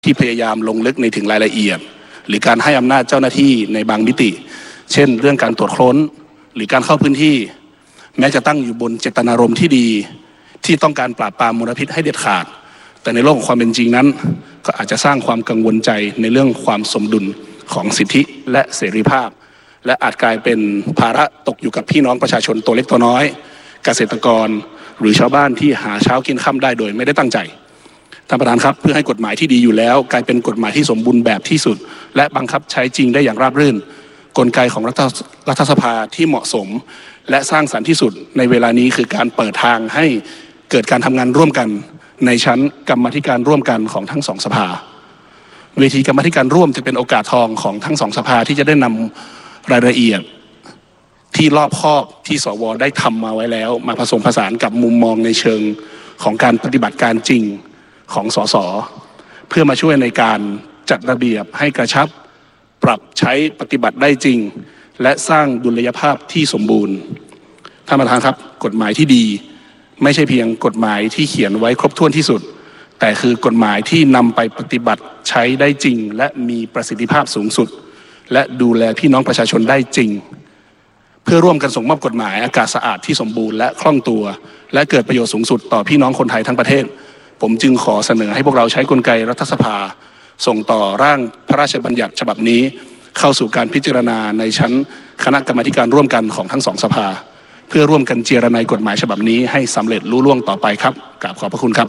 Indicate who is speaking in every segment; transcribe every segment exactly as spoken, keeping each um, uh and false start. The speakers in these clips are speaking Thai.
Speaker 1: ที่พยายามลงลึกในถึงรายละเอียดหรือการให้อำนาจเจ้าหน้าที่ในบางมิติเช่นเรื่องการตรวจค้นหรือการเข้าพื้นที่แม้จะตั้งอยู่บนเจตนารมณ์ที่ดีที่ต้องการปราบปรามมลพิษให้เด็ดขาดแต่ในโลกของความเป็นจริงนั้นก็อาจจะสร้างความกังวลใจในเรื่องความสมดุลของสิทธิและเสรีภาพและอาจกลายเป็นภาระตกอยู่กับพี่น้องประชาชนตัวเล็กตัวน้อยเกษตรกรหรือชาวบ้านที่หาเช้ากินค่ำได้โดยไม่ได้ตั้งใจท่านประธานครับเพื่อให้กฎหมายที่ดีอยู่แล้วกลายเป็นกฎหมายที่สมบูรณ์แบบที่สุดและบังคับใช้จริงได้อย่างราบรื่นกลไกของรัฐรัฐสภาที่เหมาะสมและสร้างสรรค์ที่สุดในเวลานี้คือการเปิดทางให้เกิดการทำงานร่วมกันในชั้นกรรมาธิการร่วมกันของทั้งสองสภาเวทีกรรมาธิการร่วมจะเป็นโอกาสทองของทั้งสองสภาที่จะได้นำรายละเอียดที่รอบคอบที่สวได้ทำมาไว้แล้วมาผสมผสานกับมุมมองในเชิงของการปฏิบัติการจริงของสสเพื่อมาช่วยในการจัดระเบียบให้กระชับปรับใช้ปฏิบัติได้จริงและสร้างดุลยภาพที่สมบูรณ์ท่านประธานครับกฎหมายที่ดีไม่ใช่เพียงกฎหมายที่เขียนไว้ครบถ้วนที่สุดแต่คือกฎหมายที่นำไปปฏิบัติใช้ได้จริงและมีประสิทธิภาพสูงสุดและดูแลพี่น้องประชาชนได้จริงเพื่อร่วมกันส่งมอบกฎหมายอากาศสะอาดที่สมบูรณ์และคล่องตัวและเกิดประโยชน์สูงสุดต่อพี่น้องคนไทยทั้งประเทศผมจึงขอเสนอให้พวกเราใช้กลไกรัฐสภาส่งต่อร่างพระราชบัญญัติฉบับนี้เข้าสู่การพิจารณาในชั้นคณะกรรมาธิการร่วมกันของทั้งสองสภาเพื่อร่วมกันเจรไนกฎหมายฉบับนี้ให้สำเร็จลุล่วงต่อไปครับกราบขอบพระคุณครับ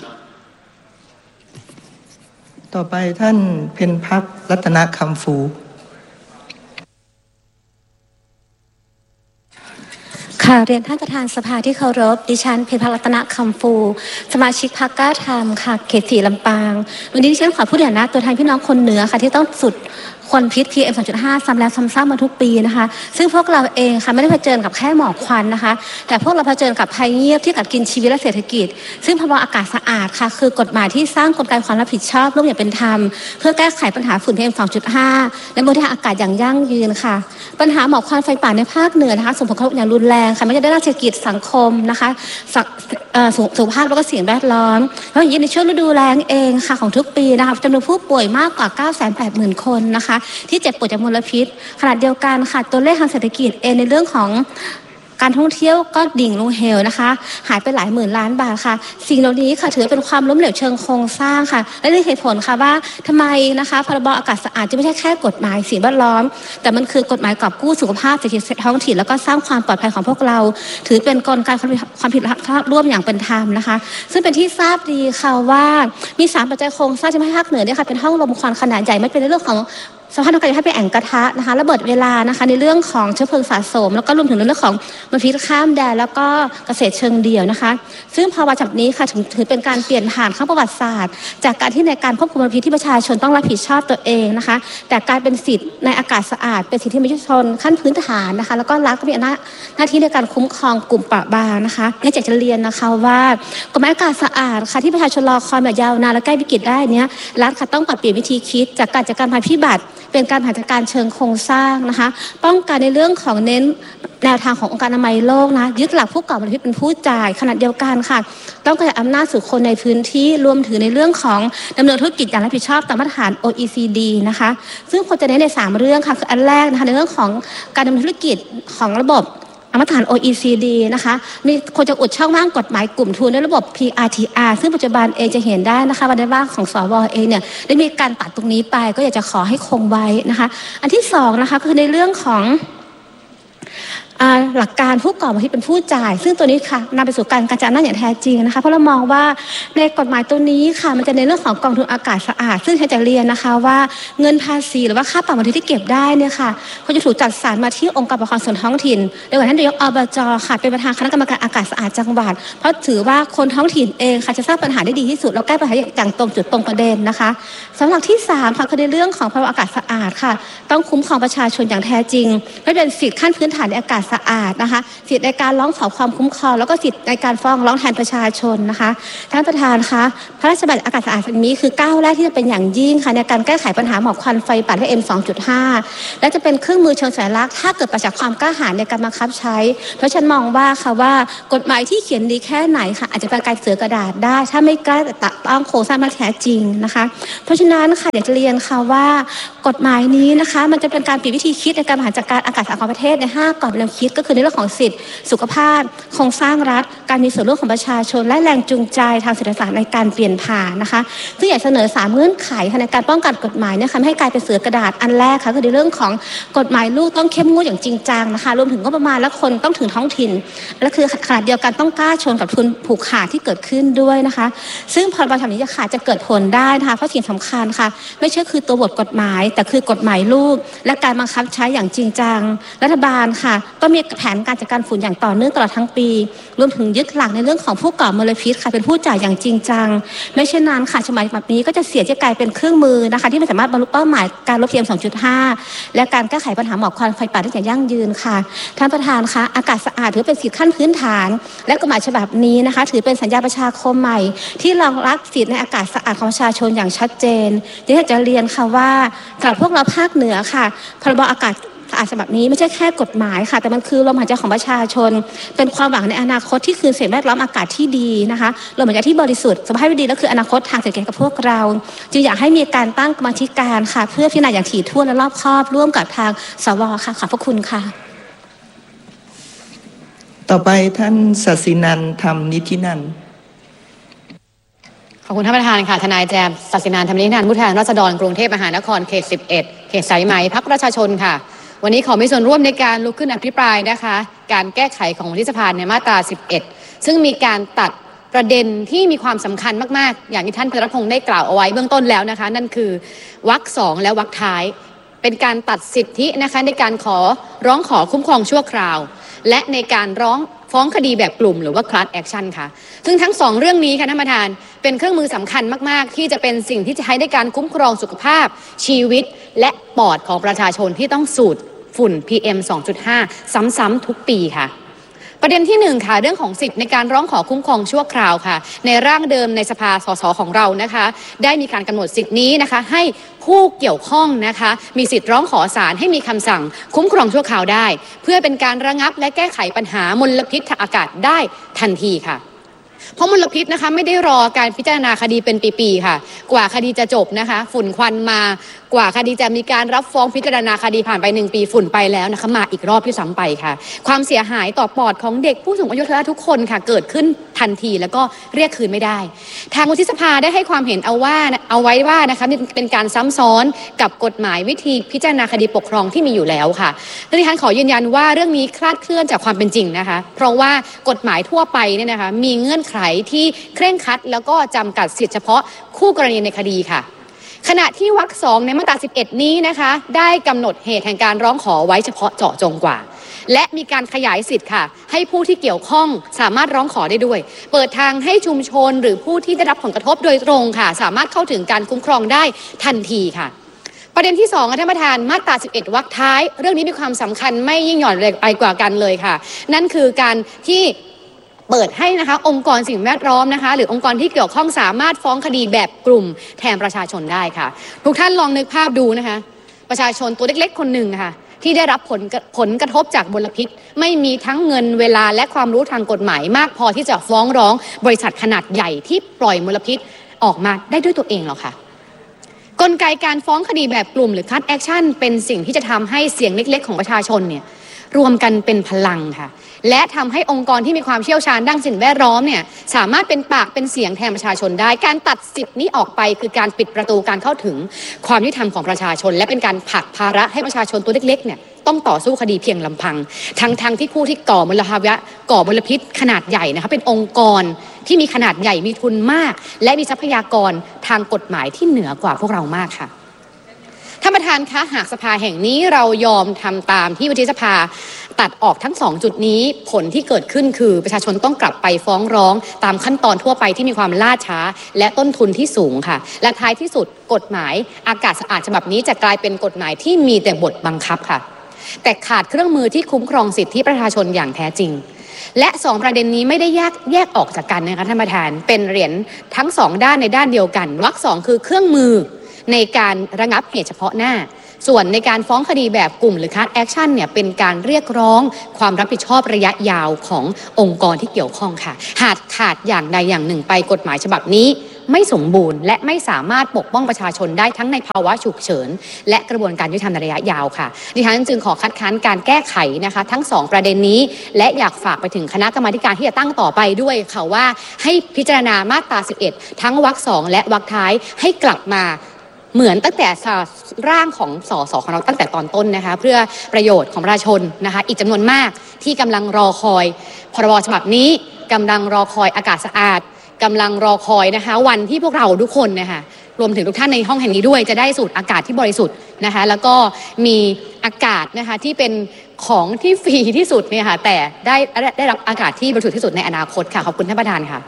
Speaker 2: ต่อไปท่านเพ็ญพักรัตนคำฟู
Speaker 3: ค่ะเรียนท่านประธานสภาที่เคารพดิฉันเพ็ญพักรัตนคำฟูสมาชิกพรรคกล้าธรรมค่ะเขตสี่ลำปางวันนี้ดิฉันขอผู้ในฐานะตัวแทนพี่น้องคนเหนือค่ะที่ต้องสุดควันพิษ พี เอ็ม สองจุดห้า ซ้ำแล้วซ้ำซากมาทุกปีนะคะซึ่งพวกเราเองค่ะไม่ได้เผชิญกับแค่หมอกควันนะคะแต่พวกเราเผชิญกับภัยเงียบที่กัดกินชีวิตและเศรษฐกิจซึ่งพรบอากาศสะอาดค่ะคือกฎหมายที่สร้างกลไกความรับผิดชอบร่วมอย่างเป็นธรรมเพื่อแก้ไขปัญหาฝุ่น พี เอ็ม สองจุดห้า และมลพิษอากาศอย่างยั่งยืนค่ะปัญหาหมอกควันไฟป่าในภาคเหนือนะคะส่งผลกระทบอย่างรุนแรงค่ะไม่ใช่ด้านเศรษฐกิจสังคมนะคะสุขภาพแล้วก็สิ่งแวดล้อมเพราะอย่างยิ่งในช่วงฤดูแล้งเองค่ะของทุกปีนะคะจำนวนผู้ป่วยมากกว่า เก้าแสนแปดหมื่น คนนะคะที่เจ็บป่วยจากมลพิษขณะเดียวกันค่ะตัวเลขทางเศรษฐกิจเองในเรื่องของการท่องเที่ยวก็ดิ่งลงเหวนะคะหายไปหลายหมื่นล้านบาทค่ะสิ่งเหล่านี้ค่ะถือเป็นความล้มเหลวเชิงโครงสร้างค่ะและด้วยเหตุผลค่ะว่าทำไมนะคะพรบอากาศสะอาดจะไม่ใช่แค่กฎหมายสิ่งแวดล้อมแต่มันคือกฎหมายกอบกู้สุขภาพเศรษฐกิจท้องถิ่นแล้วก็สร้างความปลอดภัยของพวกเราถือเป็นกลไกความผิดร่วมอย่างเป็นธรรมนะคะซึ่งเป็นที่ทราบดีค่ะว่ามีสามปัจจัยโครงสร้างที่ภาคเหนือเนี่ยค่ะเป็นห้องลมควันขนาดใหญ่ไม่เป็นเรื่องของสภาพอากาศให้เป็นแอ่งกระทะนะคะระเบิดเวลานะคะในเรื่องของเชื้อเพลิงสะสมแล้วก็รวมถึงในเรื่องของมลพิษข้ามแดนแล้วก็เกษตรเชิงเดี่ยวนะคะซึ่งภาวะแบบนี้ค่ะถึงถือเป็นการเปลี่ยนผ่านข้างประวัติศาสตร์จากการที่ในการควบคุมมลพิษที่ประชาชนต้องรับผิดชอบตัวเองนะคะแต่กลายเป็นสิทธิ์ในอากาศสะอาดเป็นสิทธิมนุษยชนขั้นพื้นฐานนะคะแล้วก็รัฐก็มีหน้าหน้าที่ในการคุ้มครองกลุ่มเปราะบางนะคะอยากจะเรียนนะคะว่ากฎหมายอากาศสะอาดค่ะที่ประชาชนรอคอยมายาวนานและใกล้วิกฤตได้เนี้ยรัฐค่ะต้องปรับเปลี่ยนวิธีคิดจากการจัดการภัยพิบัติเป็นการบริหารจัดการเชิงโครงสร้างนะคะป้องกันในเรื่องของเน้นแนวทางขององค์การอนามัยโลกนะยึดหลักผู้ก่อมลพิษเป็นผู้จ่ายขณะเดียวกันค่ะต้องกระจายอำนาจสู่คนในพื้นที่รวมถึงในเรื่องของดำเนินธุรกิจอย่างรับผิดชอบตามมาตรฐาน โอ อี ซี ดี นะคะซึ่งควรจะเน้นในสามเรื่องค่ะคืออันแรกนะคะในเรื่องของการดำเนินธุรกิจของระบบมาตรฐาน โอ อี ซี ดี นะคะมีควรจะอุดช่องว่างกฎหมายกลุ่มทุนในระบบ พี อาร์ ที อาร์ ซึ่งปัจจุบันเองจะเห็นได้นะคะว่าในบ้านของสวเองเนี่ยได้มีการตัดตรงนี้ไปก็อยากจะขอให้คงไว้นะคะอันที่สองนะคะคือในเรื่องของหลักการผู้ก่อมลพิษเป็นผู้จ่ายซึ่งตัวนี้ค่ะนำไปสู่การกระจายอำนาจอย่างแท้จริงนะคะเพราะเรามองว่าในกฎหมายตัวนี้ค่ะมันจะในเรื่องของกองทุนอากาศสะอาดซึ่งจะเรียนนะคะว่าเงินภาษีหรือว่าค่าปรับมลพิษที่เก็บได้เนี่ยค่ะควรจะถูกจัดสรรมาที่องค์การปกครองส่วนท้องถิ่นโดยท่านนายกอบจค่ะเป็นประธานคณะกรรมการอากาศสะอาดจังหวัดเพราะถือว่าคนท้องถิ่นเองค่ะจะสร้างปัญหาได้ดีที่สุดแล้วแก้ปัญหาอย่างตรงจุดตรงประเด็นนะคะสำหรับที่สามค่ะคือในเรื่องของพรบอากาศสะอาดค่ะต้องคุ้มครองประชาชนอย่างแท้จริงไม่เป็นสิทธิขั้นพื้นฐานในอากาศสะอาดนะคะสิทธิในการร้องขอความคุ้มครองแล้วก็สิทธิในการฟ้องร้องแทนประชาชนนะคะท่านประธานคะพระราชบัญญัติอากาศสะอาดนี้คือก้าวแรกที่จะเป็นอย่างยิ่งค่ะในการแก้ไขปัญหาหมอกควันไฟป่าและ เอ็ม สองจุดห้า และจะเป็นเครื่องมือเชิงสัญลักษณ์ถ้าเกิดประจักษ์ความกล้าหาญในการบังคับใช้เพราะฉันมองว่าค่ะว่ากฎหมายที่เขียนดีแค่ไหนค่ะอาจจะเป็นการเสือกระดาษได้ถ้าไม่กล้าแต่ต้องโครงสร้างมันแท้จริงนะคะเพราะฉะนั้นค่ะอยากจะเรียนค่ะว่ากฎหมายนี้นะคะมันจะเป็นการเปลี่ยนวิธีคิดในการบริหารจัดการอากาศสะอาดของประเทศในห้ากรอบแนวคิดก็คือในเรื่องของสิทธิสุขภาพโครงสร้างรัฐการมีส่วนร่วมของประชาชนและแรงจูงใจทางเศรษฐศาสตร์ในการเปลี่ยนผ่านนะคะซึ่งอยากเสนอสามเงื่อนไขในการป้องกันกฎหมายเนี่ยค่ะไม่ให้กลายเป็นเสือกระดาษอันแรกค่ะคือในเรื่องของกฎหมายลูกต้องเข้มงวดอย่างจริงจังนะคะรวมถึงงบประมาณและคนต้องถึงท้องถิ่นและคือขนาดเดียวกันต้องกล้าชนกับทุนผูกขาดที่เกิดขึ้นด้วยนะคะซึ่งพรบฉบับนี้จะขาดจะเกิดผลได้นะคะเพราะสิ่งสำคัญค่ะไม่ใช่คือตัวบทกฎหมายแต่คือกฎหมายลูกและการบังคับใช้อย่างจริงจังรัฐบาลค่ะก็มีแผนการจัดการฝุ่นอย่างต่อเนื่องตลอดทั้งปีรวมถึงยึดหลักในเรื่องของผู้ก่อมลพิษค่ะเป็นผู้จ่ายอย่างจริงจังไม่เช่นนั้นค่ะฉบับแบบนี้ก็จะเสียจะกลายเป็นเครื่องมือนะคะที่ไม่สามารถบรรลุเป้าหมายการลด พี เอ็ม สองจุดห้า และการแก้ไขปัญหาหมอกควันไฟป่าได้อย่างยั่งยืนค่ะท่านประธานคะอากาศสะอาดถือเป็นสิทธิขั้นพื้นฐานและกฎหมายฉบับนี้นะคะถือเป็นสัญญาประชาคมใหม่ที่รองรับสิทธิในอากาศสะอาดของประชาชนอย่างชัดเจนอยากจะเรียนค่ะว่าสำหรับพวกเราภาคเหนือค่ะพรบอากาศสะอาดฉบับนี้ไม่ใช่แค่กฎหมายค่ะแต่มันคือลมหายใจของประชาชนเป็นความหวังในอนาคตที่คือสิ่งแวดล้อมอากาศที่ดีนะคะลมหายใจที่บริสุทธิ์สภาพที่ดีและคืออนาคตทางเศรษฐกิจกับพวกเราจึงอยากให้มีการตั้งกรรมธิการค่ะเพื่อพิจารณาอย่างถี่ถ้วนและรอบคอบร่วมกับทางสวค่ะขอบพระคุณค่ะ
Speaker 2: ต่อไปท่านศศินันท์ธรรมนิธินันท์
Speaker 4: ขอบคุณท่านประธานค่ะทนายแจมศศินันท์ธรรมนิธินันท์ผู้แทนราษฎรกรุงเทพมหานครเขตสิบเอ็ดเขตสายไหมพรรคประชาชนค่ะวันนี้ขอมีส่วนร่วมในการลุกขึ้นอภิปรายนะคะการแก้ไขของวุฒิสภาในมาตราสิบเอ็ดซึ่งมีการตัดประเด็นที่มีความสำคัญมากๆอย่างที่ท่านพีรพงศ์ได้กล่าวเอาไว้เบื้องต้นแล้วนะคะนั่นคือวรรคสองและวรรคท้ายเป็นการตัดสิทธินะคะในการขอร้องขอคุ้มครองชั่วคราวและในการร้องฟ้องคดีแบบกลุ่มหรือว่า class action ค่ะซึ่งทั้งสองเรื่องนี้ค่ะท่านประธานเป็นเครื่องมือสำคัญมากๆที่จะเป็นสิ่งที่จะใช้ในการคุ้มครองสุขภาพชีวิตและปอดของประชาชนที่ต้องสูดฝุ่น พี เอ็ม สองจุดห้า ซ้ำๆทุกปีค่ะประเด็นที่หนึ่งค่ะเรื่องของสิทธิ์ในการร้องขอคุ้มครองชั่วคราวค่ะในร่างเดิมในสภาสสของเรานะคะได้มีการกำหนดสิทธินี้นะคะให้ผู้เกี่ยวข้องนะคะมีสิทธิ์ร้องขอศาลให้มีคำสั่งคุ้มครองชั่วคราวได้เพื่อเป็นการระงับและแก้ไขปัญหามลพิษทางอากาศได้ทันทีค่ะเพราะมลพิษนะคะไม่ได้รอการพิจารณาคดีเป็นปีๆค่ะกว่าคดีจะจบนะคะฝุ่นควันมากว่าคดีจะมีการรับฟ้องพิจารณาคดีผ่านไปหนึ่งปีฝุ่นไปแล้วนะคะมาอีกรอบที่ซ้ำไปค่ะความเสียหายต่อปอดของเด็กผู้สูงอายุทุกคนค่ะเกิดขึ้นทันทีแล้วก็เรียกคืนไม่ได้ทางวุฒิสภาได้ให้ความเห็นเอาว่าเอาไว้ว่านะคะเป็นการซ้ำซ้อนกับกฎหมายวิธีพิจารณาคดีปกครองที่มีอยู่แล้วค่ะดิฉันขอยืนยันว่าเรื่องนี้คลาดเคลื่อนจากความเป็นจริงนะคะเพราะว่ากฎหมายทั่วไปเนี่ยนะคะมีเงื่อนไขที่เคร่งครัดแล้วก็จำกัดสิทธิเฉพาะคู่กรณีในคดีค่ะขณะที่วรรคสองในมาตราสิบเอ็ดนี้นะคะได้กำหนดเหตุแห่งการร้องขอไว้เฉพาะเจาะจงกว่าและมีการขยายสิทธิ์ค่ะให้ผู้ที่เกี่ยวข้องสามารถร้องขอได้ด้วยเปิดทางให้ชุมชนหรือผู้ที่ได้รับผลกระทบโดยตรงค่ะสามารถเข้าถึงการคุ้มครองได้ทันทีค่ะประเด็นที่สองท่านประธานมาตราสิบเอ็ดวรรคท้ายเรื่องนี้มีความสำคัญไม่ยิ่งหย่อนเลยไปกว่ากันเลยค่ะนั่นคือการที่เปิดให้นะคะองค์กรสิ่งแวดล้อมนะคะหรือองค์กรที่เกี่ยวข้องสามารถฟ้องคดีแบบกลุ่มแทนประชาชนได้ค่ะทุกท่านลองนึกภาพดูนะคะประชาชนตัวเล็กๆคนหนึ่งค่ะที่ได้รับผลผลกระทบจากมลพิษไม่มีทั้งเงินเวลาและความรู้ทางกฎหมายมากพอที่จะฟ้องร้องบริษัทขนาดใหญ่ที่ปล่อยมลพิษออกมาได้ด้วยตัวเองหรอกค่ะกลไกการฟ้องคดีแบบกลุ่มหรือ class action เป็นสิ่งที่จะทำให้เสียงเล็กๆของประชาชนเนี่ยรวมกันเป็นพลังค่ะและทำให้องค์กรที่มีความเชี่ยวชาญด้านสิ่งแวดล้อมเนี่ยสามารถเป็นปากเป็นเสียงแทนประชาชนได้การตัดสิทธิ์นี้ออกไปคือการปิดประตูการเข้าถึงความยุติธรรมของประชาชนและเป็นการผลักภาระให้ประชาชนตัวเล็กๆเนี่ยต้องต่อสู้คดีเพียงลำพังทั้งๆ ท, ที่ผู้ที่ก่อมลภาวะก่อมลพิษขนาดใหญ่นะคะเป็นองค์กรที่มีขนาดใหญ่มีทุนมากและมีทรัพยากรทางกฎหมายที่เหนือกว่าพวกเรามากค่ะท่านประธานคะหากสภาแห่งนี้เรายอมทำตามที่วุฒิสภาตัดออกทั้งสองจุดนี้ผลที่เกิดขึ้นคือประชาชนต้องกลับไปฟ้องร้องตามขั้นตอนทั่วไปที่มีความล่าช้าและต้นทุนที่สูงค่ะและท้ายที่สุดกฎหมายอากาศสะอาดฉบับนี้จะกลายเป็นกฎหมายที่มีแต่บทบังคับค่ะแต่ขาดเครื่องมือที่คุ้มครองสิทธิประชาชนอย่างแท้จริงและสองประเด็นนี้ไม่ได้แยกแยกออกจากกันนะคะท่านประธานเป็นเหรียญทั้งสองด้านในด้านเดียวกันวรรคสองคือเครื่องมือในการระงับเหตุเฉพาะหน้าส่วนในการฟ้องคดีแบบกลุ่มหรือ class action เนี่ยเป็นการเรียกร้องความรับผิดชอบระยะยาวขององค์กรที่เกี่ยวข้องค่ะหากขาดอย่างใดอย่างหนึ่งไปกฎหมายฉบับนี้ไม่สมบูรณ์และไม่สามารถปกป้องประชาชนได้ทั้งในภาวะฉุกเฉินและกระบวนการยุติธรรมในระยะยาวค่ะดิฉันจึงขอคัดค้านการแก้ไขนะคะทั้งสองประเด็นนี้และอยากฝากไปถึงคณะกรรมาการที่จะตั้งต่อไปด้วยค่ะว่าให้พิจารณามาตราสิบเอ็ดทั้งวรรคสองและวรรคท้ายให้กลับมาเหมือนตั้งแต่ร่างของสสของเราตั้งแต่ตอนต้นนะคะเพื่อประโยชน์ของประชาชนนะคะอีกจำนวนมากที่กำลังรอคอยพรบฉบับนี้กำลังรอคอยอากาศสะอาดกำลังรอคอยนะคะวันที่พวกเราทุกคนนะคะรวมถึงทุกท่านในห้องแห่งนี้ด้วยจะได้สูดอากาศที่บริสุทธิ์นะคะแล้วก็มีอากาศนะคะที่เป็นของที่ฟรีที่สุดเนี่ยค่ะแต่ได้ได้รับอากาศที่บริสุทธิ์ที่สุดในอนาคตค่ะขอบคุณท่านประธานค่ะ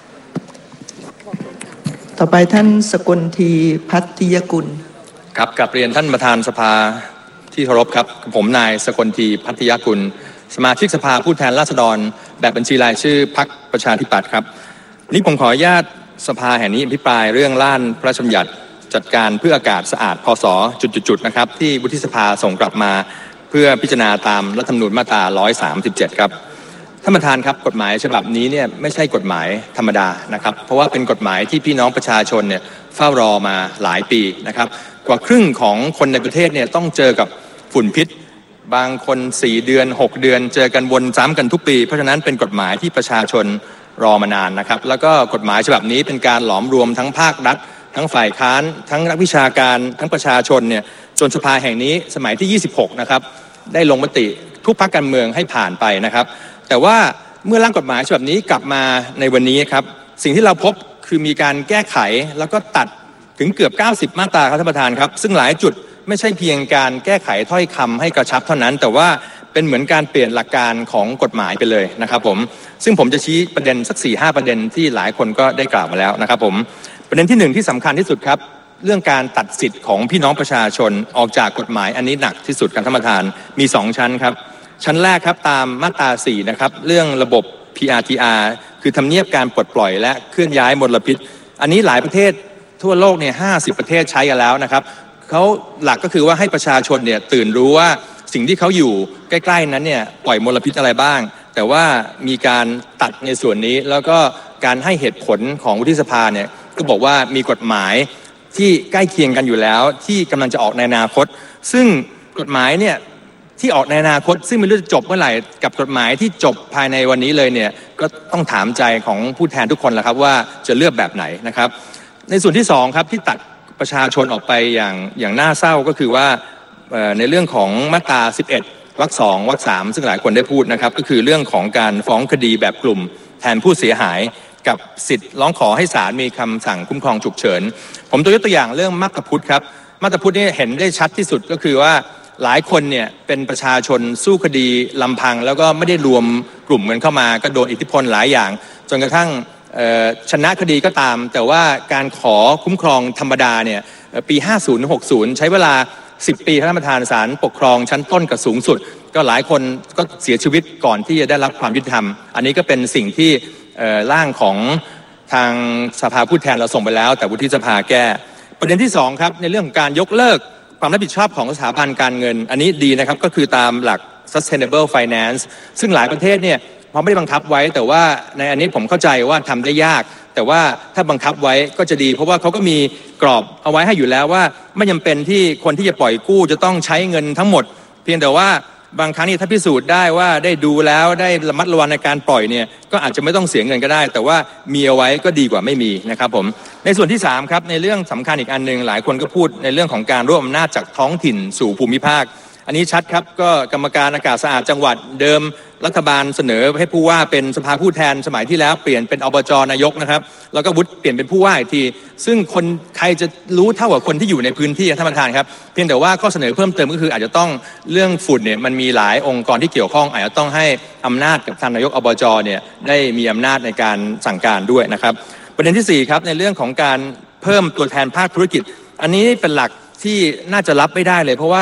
Speaker 2: ต่อไปท่านสกลทีพัทยกุล
Speaker 5: ครับกับเรียนท่านประธานสภาที่เคารพครับผมนายสกลทีพัทยกุลสมาชิกสภาผู้แทนราษฎรแบบบัญชีรายชื่อพรรคประชาธิปัตย์ครับนี้ผมขออนุญาตสภาแห่งนี้อภิปรายเรื่องร่างพระราชบัญญัติจัดการเพื่ออากาศสะอาดพศจุดๆนะครับที่วุฒิสภาส่งกลับมาเพื่อพิจารณาตามรัฐธรรมนูญมาตราหนึ่งร้อยสามสิบเจ็ดครับท่านประธานครับกฎหมายฉบับนี้เนี่ยไม่ใช่กฎหมายธรรมดานะครับเพราะว่าเป็นกฎหมายที่พี่น้องประชาชนเนี่ยเฝ้ารอมาหลายปีนะครับกว่าครึ่งของคนในประเทศเนี่ยต้องเจอกับฝุ่นพิษบางคนสี่เดือนหกเดือนเจอกันวนซ้ำกันทุกปีเพราะฉะนั้นเป็นกฎหมายที่ประชาชนรอมานานนะครับแล้วก็กฎหมายฉบับนี้เป็นการหลอมรวมทั้งภาครัฐทั้งฝ่ายค้านทั้งนักวิชาการทั้งประชาชนเนี่ยจนสภาแห่งนี้สมัยที่ยี่สิบหกนะครับได้ลงมติทุกพรรคการเมืองให้ผ่านไปนะครับแต่ว่าเมื่อร่างกฎหมายฉบับนี้กลับมาในวันนี้ครับสิ่งที่เราพบคือมีการแก้ไขแล้วก็ตัดถึงเกือบเก้าสิบมาตราครับท่านประธานครับซึ่งหลายจุดไม่ใช่เพียงการแก้ไขถ้อยคำให้กระชับเท่านั้นแต่ว่าเป็นเหมือนการเปลี่ยนหลักการของกฎหมายไปเลยนะครับผมซึ่งผมจะชี้ประเด็นสัก สี่ห้า ประเด็นที่หลายคนก็ได้กล่าวมาแล้วนะครับผมประเด็นที่หนึ่งที่สำคัญที่สุดครับเรื่องการตัดสิทธิ์ของพี่น้องประชาชนออกจากกฎหมายอันนี้หนักที่สุดครับท่านประธานมีสองชั้นครับชั้นแรกครับตามมาตราสี่นะครับเรื่องระบบ พี อาร์ ที อาร์ คือทำเนียบการปลดปล่อยและเคลื่อนย้ายมลพิษอันนี้หลายประเทศทั่วโลกเนี่ยห้าสิบประเทศใช้กันแล้วนะครับเขาหลักก็คือว่าให้ประชาชนเนี่ยตื่นรู้ว่าสิ่งที่เขาอยู่ใกล้ๆนั้นเนี่ยปล่อยมลพิษอะไรบ้างแต่ว่ามีการตัดในส่วนนี้แล้วก็การให้เหตุผลของวุฒิสภาเนี่ยก็บอกว่ามีกฎหมายที่ใกล้เคียงกันอยู่แล้วที่กำลังจะออกในอนาคตซึ่งกฎหมายเนี่ยที่ออกในอนาคตซึ่งไม่รู้จะจบเมื่อไหร่กับกฎหมายที่จบภายในวันนี้เลยเนี่ยก็ต้องถามใจของผู้แทนทุกคนแหละครับว่าจะเลือกแบบไหนนะครับในส่วนที่สองครับที่ตัดประชาชนออกไปอย่างอย่างน่าเศร้าก็คือว่าในเรื่องของมาตราสิบเอ็ดวรรคสองวรรคสามซึ่งหลายคนได้พูดนะครับก็คือเรื่องของการฟ้องคดีแบบกลุ่มแทนผู้เสียหายกับสิทธิ์ร้องขอให้ศาลมีคำสั่งคุ้มครองฉุกเฉินผมตัวยกตัวอย่างเรื่องมาตราพุทธครับมาตราพุทธนี่เห็นได้ชัดที่สุดก็คือว่าหลายคนเนี่ยเป็นประชาชนสู้คดีลำพังแล้วก็ไม่ได้รวมกลุ่มกันเข้ามาก็โดนอิทธิพลหลายอย่างจนกระทั่งชนะคดีก็ตามแต่ว่าการขอคุ้มครองธรรมดาเนี่ยปีห้าสิบถึงหกสิบใช้เวลาสิบปีท่านประธานศาลปกครองชั้นต้นกับสูงสุดก็หลายคนก็เสียชีวิตก่อนที่จะได้รับความยุติธรรมอันนี้ก็เป็นสิ่งที่ร่างของทางสภาผู้แทนเราส่งไปแล้วแต่วุฒิสภาแก้ประเด็นที่สองครับในเรื่องของการยกเลิกความรับผิดชอบของสถาบันการเงินอันนี้ดีนะครับก็คือตามหลัก sustainable finance ซึ่งหลายประเทศเนี่ยพอไม่ได้บังคับไว้แต่ว่าในอันนี้ผมเข้าใจว่าทำได้ยากแต่ว่าถ้าบังคับไว้ก็จะดีเพราะว่าเขาก็มีกรอบเอาไว้ให้อยู่แล้วว่าไม่จำเป็นที่คนที่จะปล่อยกู้จะต้องใช้เงินทั้งหมดเพียงแต่ว่าบางครั้งนี่ถ้าพิสูจน์ได้ว่าได้ดูแล้วได้ระมัดระวังในการปล่อยเนี่ยก็อาจจะไม่ต้องเสียเงินก็ได้แต่ว่ามีเอาไว้ก็ดีกว่าไม่มีนะครับผมในส่วนที่สามครับในเรื่องสำคัญอีกอันนึงหลายคนก็พูดในเรื่องของการรวบอำนาจจากท้องถิ่นสู่ภูมิภาคอันนี้ชัดครับก็กรรมการอากาศสะอาดจังหวัดเดิมรัฐบาลเสนอให้ผู้ว่าเป็นสภาผู้แทนสมัยที่แล้วเปลี่ยนเป็นอบจ.นายกนะครับแล้วก็วุฒิเปลี่ยนเป็นผู้ว่าอีกทีซึ่งคนใครจะรู้เท่ากับคนที่อยู่ในพื้นที่ท่านประธานครับเพียงแต่ว่าข้อเสนอเพิ่มเติมก็คืออาจจะต้องเรื่องฝุ่นเนี่ยมันมีหลายองค์กรที่เกี่ยวข้องอาจจะต้องให้อำนาจกับท่านนายกอบจ.เนี่ยได้มีอำนาจในการสั่งการด้วยนะครับประเด็นที่สี่ครับในเรื่องของการเพิ่มตัวแทนภาคธุรกิจอันนี้เป็นหลักที่น่าจะรับไม่ได้เลยเพราะว่า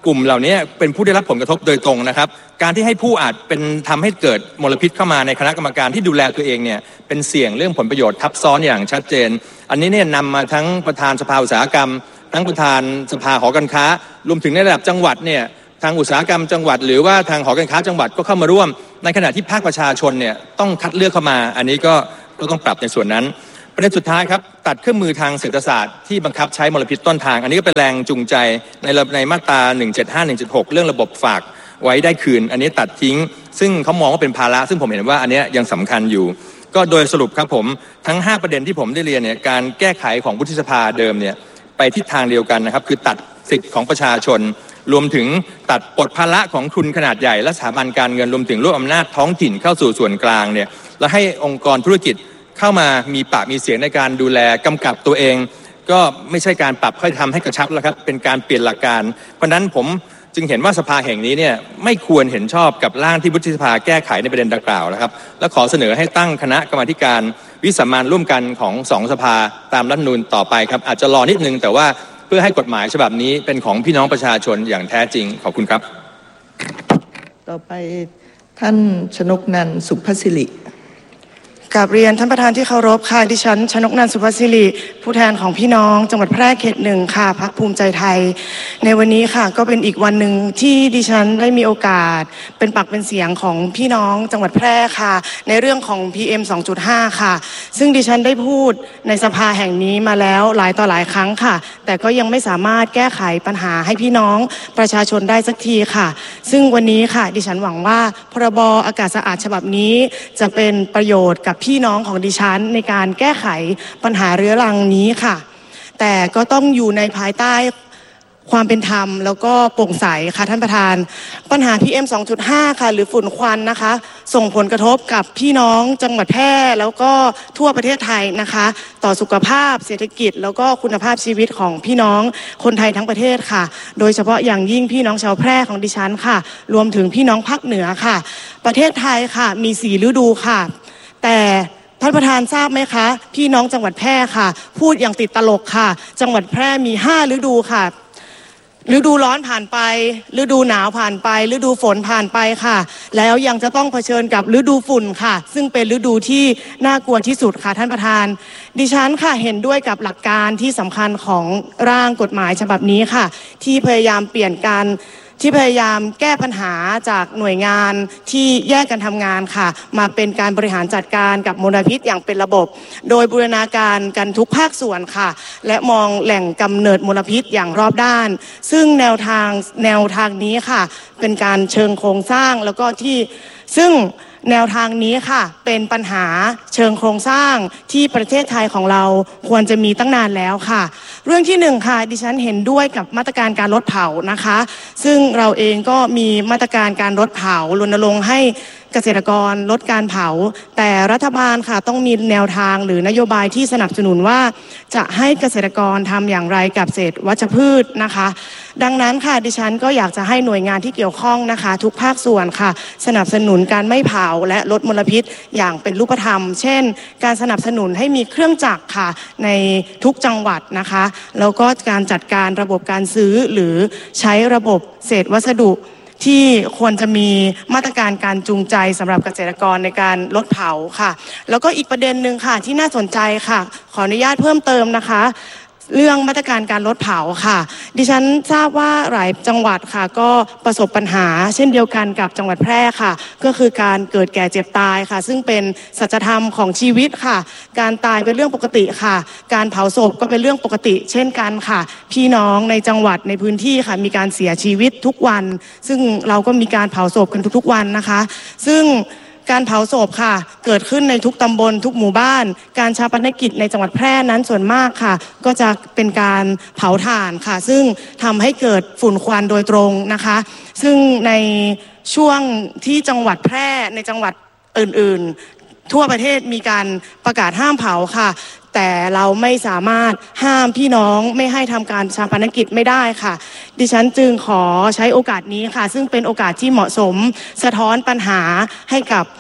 Speaker 5: กลุ่มเหล่านี้เป็นผู้ได้รับผลกระทบโดยตรงนะครับการที่ให้ผู้อาจเป็นทำให้เกิดมลพิษเข้ามาในคณะกรรมการที่ดูแลตัวเองเนี่ยเป็นเสี่ยงเรื่องผลประโยชน์ทับซ้อนอย่างชัดเจนอันนี้เนี่ยนำมาทั้งประธานสภาอุตสาหกรรมทั้งประธานสภาหอการค้ารวมถึงในระดับจังหวัดเนี่ยทางอุตสาหกรรมจังหวัดหรือว่าทางหอการค้าจังหวัดก็เข้ามาร่วมในขณะที่ภาคประชาชนเนี่ยต้องคัดเลือกเข้ามาอันนี้ก็ก็ต้องปรับในส่วนนั้นประเด็นสุดท้ายครับตัดเครื่องมือทางเศรษฐศาสตร์ที่บังคับใช้มลพิษต้นทางอันนี้ก็เป็นแรงจูงใจในในมาตราหนึ่งเจ็ดห้า หนึ่งเจ็ดหกเรื่องระบบฝากไว้ได้คืนอันนี้ตัดทิ้งซึ่งเขามองว่าเป็นภาระซึ่งผมเห็นว่าอันนี้ยังสำคัญอยู่ก็โดยสรุปครับผมทั้งห้าประเด็นที่ผมได้เรียนเนี่ยการแก้ไขของวุฒิสภาเดิมเนี่ยไปทิศทางเดียวกันนะครับคือตัดสิทธิ์ของประชาชนรวมถึงตัดปลดภาระของทุนขนาดใหญ่และสถาบันการเงินรวมถึงรวบอำนาจท้องถิ่นเข้าสู่ส่วนกลางเนี่ยและให้องค์กรธุรกิจเข้ามามีปากมีเสียงในการดูแลกำกับตัวเองก็ไม่ใช่การปรับค่อยทำให้กระชับแล้วครับเป็นการเปลี่ยนหลักการเพราะนั้นผมจึงเห็นว่าสภาแห่งนี้เนี่ยไม่ควรเห็นชอบกับร่างที่วุฒิสภาแก้ไขในประเด็นดังกล่าวนะครับและขอเสนอให้ตั้งคณะกรรมาธิการวิสามัญร่วมกันของสองสภาตามรัฐธรรมนูญต่อไปครับอาจจะรอนิดนึงแต่ว่าเพื่อให้กฎหมายฉบับนี้เป็นของพี่น้องประชาชนอย่างแท้จริงขอบคุณครับ
Speaker 2: ต่อไปท่านชนกนันท์สุภศิริ
Speaker 6: กราบเรียนท่านประธานที่เคารพค่ะดิฉันชนกนันท์สุภศิริผู้แทนของพี่น้องจังหวัดแพร่เขตหนึ่งค่ะพรรคภูมิใจไทยในวันนี้ค่ะก็เป็นอีกวันหนึ่งที่ดิฉันได้มีโอกาสเป็นปากเป็นเสียงของพี่น้องจังหวัดแพร่ค่ะในเรื่องของ พี เอ็ม สองจุดห้า ค่ะซึ่งดิฉันได้พูดในสภาแห่งนี้มาแล้วหลายต่อหลายครั้งค่ะแต่ก็ยังไม่สามารถแก้ไขปัญหาให้พี่น้องประชาชนได้สักทีค่ะซึ่งวันนี้ค่ะดิฉันหวังว่าพรบอากาศสะอาดฉบับนี้จะเป็นประโยชน์กับพี่น้องของดิฉันในการแก้ไขปัญหาเรื้อรังนี้ค่ะแต่ก็ต้องอยู่ในภายใต้ความเป็นธรรมแล้วก็โปร่งใสค่ะท่านประธานปัญหา พี เอ็ม สองจุดห้า ค่ะหรือฝุ่นควันนะคะส่งผลกระทบกับพี่น้องจังหวัดแพร่แล้วก็ทั่วประเทศไทยนะคะต่อสุขภาพเศรษฐกิจแล้วก็คุณภาพชีวิตของพี่น้องคนไทยทั้งประเทศค่ะโดยเฉพาะอย่างยิ่งพี่น้องชาวแพร่ของดิฉันค่ะรวมถึงพี่น้องภาคเหนือค่ะประเทศไทยค่ะมีสี่ฤดูค่ะแต่ท่านประธานทราบไหมคะพี่น้องจังหวัดแพร่ค่ะพูดอย่างติดตลกค่ะจังหวัดแพร่มีห้าฤดูค่ะฤดูร้อนผ่านไปฤดูหนาวผ่านไปฤดูฝนผ่านไปค่ะแล้วยังจะต้องเผชิญกับฤดูฝุ่นค่ะซึ่งเป็นฤดูที่น่ากลัวที่สุดค่ะท่านประธานดิฉันค่ะเห็นด้วยกับหลักการที่สำคัญของร่างกฎหมายฉบับนี้ค่ะที่พยายามเปลี่ยนการที่พยายามแก้ปัญหาจากหน่วยงานที่แยกกันทำงานค่ะมาเป็นการบริหารจัดการกับมลพิษอย่างเป็นระบบโดยบูรณาการกันทุกภาคส่วนค่ะและมองแหล่งกำเนิดมลพิษอย่างรอบด้านซึ่งแนวทางแนวทางนี้ค่ะเป็นการเชิงโครงสร้างแล้วก็ที่ซึ่งแนวทางนี้ค่ะเป็นปัญหาเชิงโครงสร้างที่ประเทศไทยของเราควรจะมีตั้งนานแล้วค่ะเรื่องที่หนึ่งค่ะดิฉันเห็นด้วยกับมาตรการการลดเผานะคะซึ่งเราเองก็มีมาตรการการลดเผารณรงค์ให้เกษตรกรลดการเผาแต่รัฐบาลค่ะต้องมีแนวทางหรือนโยบายที่สนับสนุนว่าจะให้เกษตรกรทำอย่างไรกับเศษวัชพืชนะคะดังนั้นค่ะดิฉันก็อยากจะให้หน่วยงานที่เกี่ยวข้องนะคะทุกภาคส่วนค่ะสนับสนุนการไม่เผาและลดมลพิษอย่างเป็นรูปธรรมเช่นการสนับสนุนให้มีเครื่องจักรค่ะในทุกจังหวัดนะคะแล้วก็การจัดการระบบการซื้อหรือใช้ระบบเศษวัสดุที่ควรจะมีมาตรการการจูงใจสำหรับเกษตรกรในการลดเผาค่ะแล้วก็อีกประเด็นหนึ่งค่ะที่น่าสนใจค่ะขออนุญาตเพิ่มเติมนะคะเรื่องมาตรการการลดเผาค่ะดิฉันทราบว่าหลายจังหวัดค่ะก็ประสบปัญหาเช่นเดียวกันกับจังหวัดแพร่ค่ะก็คือการเกิดแก่เจ็บตายค่ะซึ่งเป็นสัจธรรมของชีวิตค่ะการตายเป็นเรื่องปกติค่ะการเผาศพก็เป็นเรื่องปกติเช่นกันค่ะพี่น้องในจังหวัดในพื้นที่ค่ะมีการเสียชีวิตทุกวันซึ่งเราก็มีการเผาศพกันทุกๆวันนะคะซึ่งการเผาศพค่ะเกิดขึ้นในทุกตำบลทุกหมู่บ้านการฌาปนกิจในจังหวัดแพร่นั้นส่วนมากค่ะก็จะเป็นการเผาถ่านค่ะซึ่งทำให้เกิดฝุ่นควันโดยตรงนะคะซึ่งในช่วงที่จังหวัดแพร่ในจังหวัดอื่นๆทั่วประเทศมีการประกาศห้ามเผาค่ะแต่เราไม่สามารถห้ามพี่น้องไม่ให้ทำการฌาปนกิจไม่ได้ค่ะดิฉันจึงขอใช้โอกาสนี้ค่ะซึ่งเป็นโอกาสที่เหมาะสมสะท้อนปัญหาให้กับ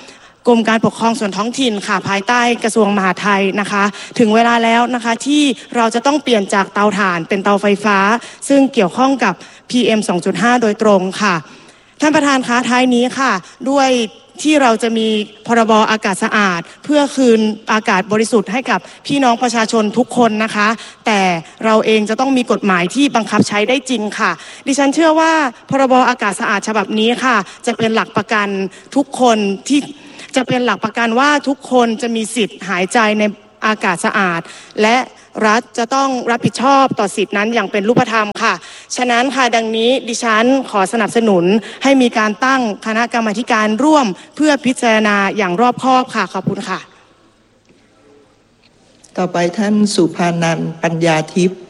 Speaker 6: กรมการปกครองส่วนท้องถิ่นค่ะภายใต้กระทรวงมหาดไทยนะคะถึงเวลาแล้วนะคะที่เราจะต้องเปลี่ยนจากเตาถ่านเป็นเตาไฟฟ้าซึ่งเกี่ยวข้องกับ พี เอ็ม สองจุดห้า โดยตรงค่ะท่านประธานคะท้ายนี้ค่ะด้วยที่เราจะมีพรบอากาศสะอาดเพื่อคืนอากาศบริสุทธิ์ให้กับพี่น้องประชาชนทุกคนนะคะแต่เราเองจะต้องมีกฎหมายที่บังคับใช้ได้จริงค่ะดิฉันเชื่อว่าพรบอากาศสะอาดฉบับนี้ค่ะจะเป็นหลักประกันทุกคนที่จะเป็นหลักประกันว่าทุกคนจะมีสิทธิ์หายใจในอากาศสะอาดและรัฐจะต้องรับผิดชอบต่อสิทธินั้นอย่างเป็นรูปธรรมค่ะฉะนั้นค่ะดังนี้ดิฉันขอสนับสนุนให้มีการตั้งคณะกรรมาธิการร่วมเพื่อพิจารณาอย่างรอบคอบค่ะขอบคุณค่ะ
Speaker 2: ต่อไปท่านสุภานันท์ปัญญาทิพย์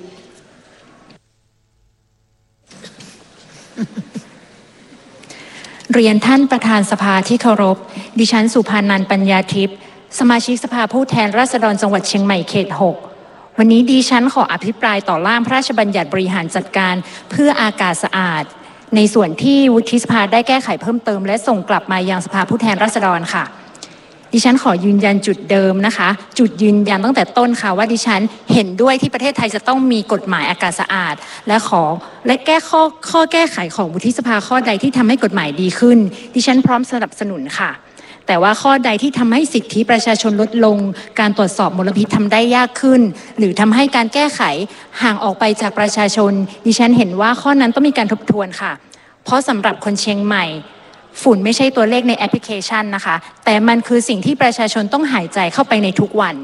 Speaker 7: เรียนท่านประธานสภาที่เคารพดิฉันสุภานันท์ปัญญาทิพย์สมาชิกสภาผู้แทนราษฎรจังหวัดเชียงใหม่เขตหกวันนี้ดิฉันขออภิปรายต่อร่างพระราชบัญญัติบริหารจัดการเพื่ออากาศสะอาดในส่วนที่วุฒิสภาได้แก้ไขเพิ่มเติมและส่งกลับมายังสภาผู้แทนราษฎรค่ะดิฉันขอยืนยันจุดเดิมนะคะจุดยืนยันตั้งแต่ต้นค่ะว่าดิฉันเห็นด้วยที่ประเทศไทยจะต้องมีกฎหมายอากาศสะอาดและขอและแก้ข้อข้อแก้ไขของวุฒิสภาข้อใดที่ทำให้กฎหมายดีขึ้นดิฉันพร้อมสนับสนุนค่ะแต่ว่าข้อใดที่ทำให้สิทธิประชาชนลดลงการตรวจสอบมลพิษทำได้ยากขึ้นหรือทำให้การแก้ไขห่างออกไปจากประชาชนดิฉันเห็นว่าข้อนั้นต้องมีการทบทวนค่ะเพราะสำหรับคนเชียงใหม่ฝุ่นไม่ใช่ตัวเลขในแอปพลิเคชันนะคะแต่มันคือสิ่งที่ประชาชนต้องหายใจเข้าไปในทุกวัน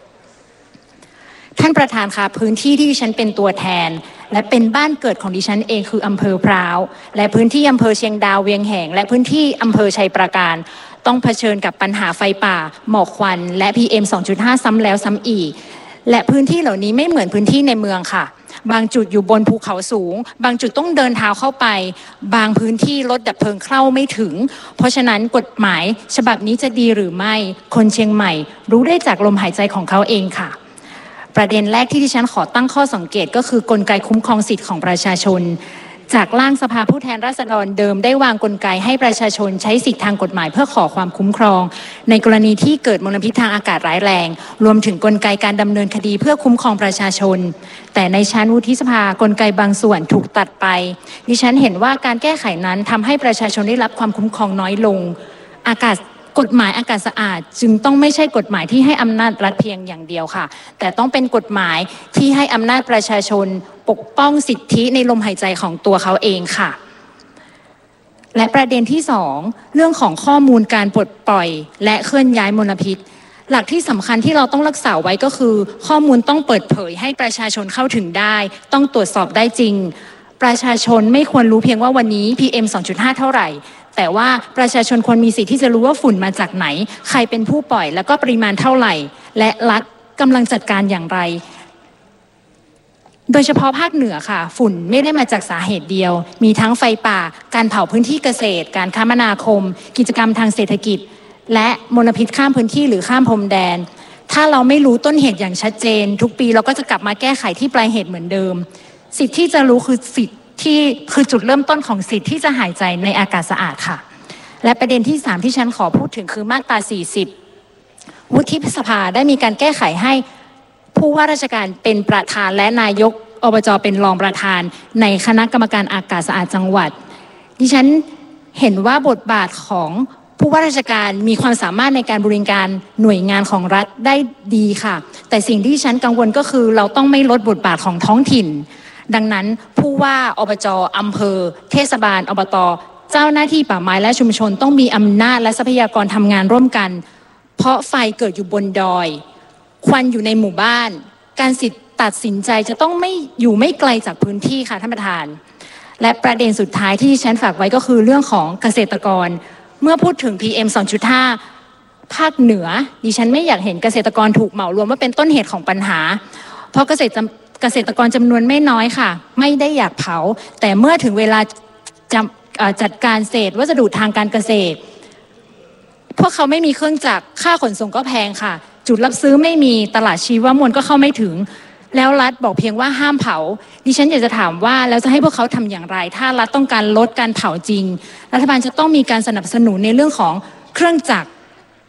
Speaker 7: ท่านประธานคะพื้นที่ที่ดิฉันเป็นตัวแทนและเป็นบ้านเกิดของดิฉันเองคืออำเภอพร้าวและพื้นที่อำเภอเชียงดาวเวียงแหงและพื้นที่อำเภอชัยปราการต้องเผชิญกับปัญหาไฟป่าหมอกควันและ พี เอ็ม สองจุดห้า ซ้ำแล้วซ้ำอีกและพื้นที่เหล่านี้ไม่เหมือนพื้นที่ในเมืองค่ะบางจุดอยู่บนภูเขาสูงบางจุดต้องเดินเท้าเข้าไปบางพื้นที่รถดับเพลิงเข้าไม่ถึงเพราะฉะนั้นกฎหมายฉบับนี้จะดีหรือไม่คนเชียงใหม่รู้ได้จากลมหายใจของเขาเองค่ะประเด็นแรกที่ดิฉันขอตั้งข้อสังเกตก็คือกลไกคุ้มครองสิทธิของประชาชนจากร่างสภาผู้แทนราษฎรเดิมได้วางกลไกให้ประชาชนใช้สิทธิทางกฎหมายเพื่อขอความคุ้มครองในกรณีที่เกิดมลพิษทางอากาศร้ายแรงรวมถึงกลไกการดำเนินคดีเพื่อคุ้มครองประชาชนแต่ในชั้นวุฒิสภากลไกบางส่วนถูกตัดไปดิฉันเห็นว่าการแก้ไขนั้นทำให้ประชาชนได้รับความคุ้มครองน้อยลงอากาศกฎหมายอากาศสะอาดจึงต้องไม่ใช่กฎหมายที่ให้อำนาจรัฐเพียงอย่างเดียวค่ะแต่ต้องเป็นกฎหมายที่ให้อำนาจประชาชนปกป้องสิทธิในลมหายใจของตัวเขาเองค่ะและประเด็นที่สองเรื่องของข้อมูลการปลดปล่อยและเคลื่อนย้ายมลพิษหลักที่สำคัญที่เราต้องรักษาไว้ก็คือข้อมูลต้องเปิดเผยให้ประชาชนเข้าถึงได้ต้องตรวจสอบได้จริงประชาชนไม่ควรรู้เพียงว่าวันนี้ พี เอ็ม สองจุดห้า เท่าไหร่แต่ว่าประชาชนควรมีสิทธิ์ที่จะรู้ว่าฝุ่นมาจากไหนใครเป็นผู้ปล่อยแล้วก็ปริมาณเท่าไหร่และรัฐกำลังจัดการอย่างไรโดยเฉพาะภาคเหนือค่ะฝุ่นไม่ได้มาจากสาเหตุเดียวมีทั้งไฟป่าการเผาพื้นที่เกษตรการคมนาคมกิจกรรมทางเศรษฐกิจและมลพิษข้ามพื้นที่หรือข้ามพรมแดนถ้าเราไม่รู้ต้นเหตุอย่างชัดเจนทุกปีเราก็จะกลับมาแก้ไขที่ปลายเหตุเหมือนเดิมสิทธิ์ที่จะรู้คือสิทธิ์ที่คือจุดเริ่มต้นของสิทธิ์ที่จะหายใจในอากาศสะอาดค่ะและประเด็นที่สามที่ฉันขอพูดถึงคือมาตราสี่สิบวุฒิสภาได้มีการแก้ไขให้ผู้ว่าราชการเป็นประธานและนายกอบจเป็นรองประธานในคณะกรรมการอากาศสะอาดจังหวัดดิฉันเห็นว่าบทบาทของผู้ว่าราชการมีความสามารถในการบริการหน่วยงานของรัฐได้ดีค่ะแต่สิ่งที่ฉันกังวลก็คือเราต้องไม่ลดบทบาทของท้องถิ่นดังนั้นผู้ว่าอบจอำเภอเทศบาลอบตเจ้าหน้าที่ป่าไม้และชุมชนต้องมีอำนาจและทรัพยากรทำงานร่วมกันเพราะไฟเกิดอยู่บนดอยควันอยู่ในหมู่บ้านการสิทธิ์ตัดสินใจจะต้องไม่อยู่ไม่ไกลจากพื้นที่ค่ะท่านประธานและประเด็นสุดท้ายที่ฉันฝากไว้ก็คือเรื่องของเกษตรกรเมื่อพูดถึง พี เอ็ม สองจุดห้า ภาคเหนือดิฉันไม่อยากเห็นเกษตรกรถูกเหมารวมว่าเป็นต้นเหตุของปัญหาเพราะเกษตรเกษตรกรจำนวนไม่น้อยค่ะไม่ได้อยากเผาแต่เมื่อถึงเวลาจะจัดการเศษวัสดุทางการเกษตรพวกเขาไม่มีเครื่องจักรค่าขนส่งก็แพงค่ะจุดรับซื้อไม่มีตลาดชีวมวลก็เข้าไม่ถึงแล้วรัฐบอกเพียงว่าห้ามเผาดิฉันอยากจะถามว่าแล้วจะให้พวกเขาทำอย่างไรถ้ารัฐต้องการลดการเผาจริงรัฐบาลจะต้องมีการสนับสนุนในเรื่องของเครื่องจักร